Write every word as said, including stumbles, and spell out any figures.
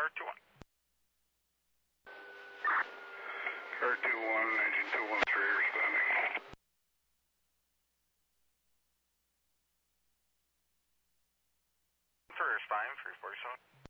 Car two one. Car two one, engine two one three responding. First time, three forty-seven.